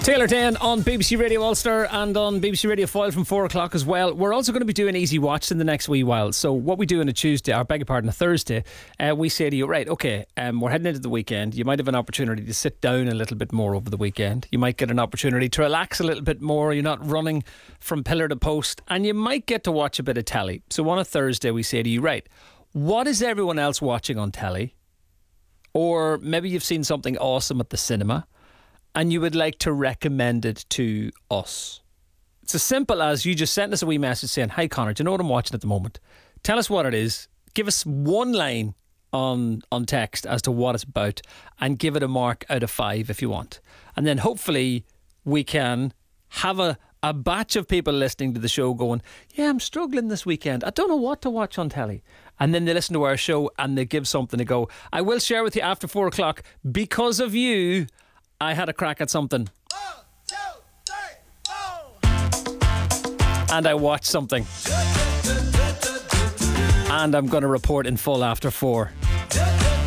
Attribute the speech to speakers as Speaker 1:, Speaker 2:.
Speaker 1: Taylor Dane on BBC Radio Ulster and on BBC Radio Foyle from 4 o'clock as well. We're also going to be doing Easy Watch in the next wee while. So what we do on a Tuesday, or beg your pardon, a Thursday, we say to you, right, okay, we're heading into the weekend. You might have an opportunity to sit down a little bit more over the weekend. You might get an opportunity to relax a little bit more. You're not running from pillar to post, and you might get to watch a bit of telly. So on a Thursday, we say to you, right, what is everyone else watching on telly? Or maybe you've seen something awesome at the cinema and you would like to recommend it to us. It's as simple as you just sent us a wee message saying, hi Connor, do you know what I'm watching at the moment? Tell us what it is. Give us one line on text as to what it's about and give it a mark out of 5 if you want. And then hopefully we can have a batch of people listening to the show going, yeah, I'm struggling this weekend. I don't know what to watch on telly. And then they listen to our show and they give something to go. I will share with you after 4 o'clock, because of you, I had a crack at something. 1, 2, 3, 4. And I watched something. And I'm going to report in full after 4.